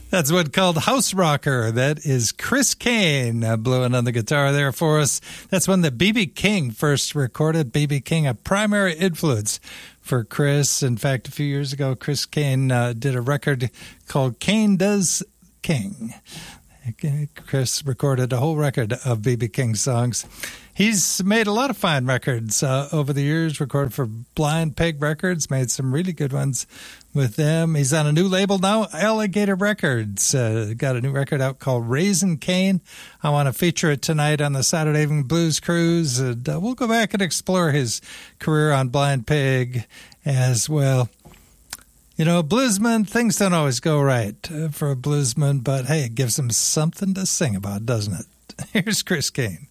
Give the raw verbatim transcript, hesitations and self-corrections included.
That's one called House Rocker. That is Chris Kane uh, blowing on the guitar there for us. That's one that B B King first recorded. B B King, a primary influence for Chris. In fact, a few years ago, Chris Kane uh, did a record called Kane Does King. Chris recorded a whole record of B B King songs. He's made a lot of fine records uh, over the years, recorded for Blind Pig Records, made some really good ones with them. He's on a new label now, Alligator Records. Uh, got a new record out called Raisin Cane. I want to feature it tonight on the Saturday Evening Blues Cruise. And, uh, we'll go back and explore his career on Blind Pig as well. You know, bluesman, things don't always go right uh, for a bluesman, but hey, it gives him something to sing about, doesn't it? Here's Chris Kane.